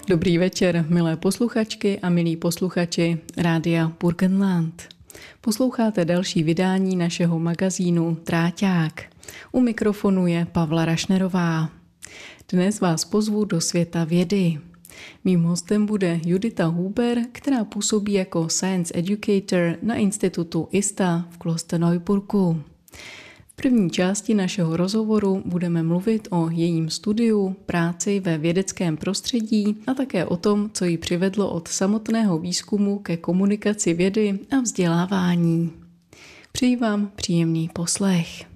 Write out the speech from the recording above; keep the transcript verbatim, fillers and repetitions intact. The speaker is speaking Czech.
Dobrý večer, milé posluchačky a milí posluchači Rádia Burgenland. Posloucháte další vydání našeho magazínu Tráťák. U mikrofonu je Pavla Rašnerová. Dnes vás pozvu do světa vědy. Mým hostem bude Judita Huber, která působí jako Science Educator na institutu I S T A v Klosterneuburgu. V první části našeho rozhovoru budeme mluvit o jejím studiu, práci ve vědeckém prostředí a také o tom, co ji přivedlo od samotného výzkumu ke komunikaci vědy a vzdělávání. Přeji vám příjemný poslech.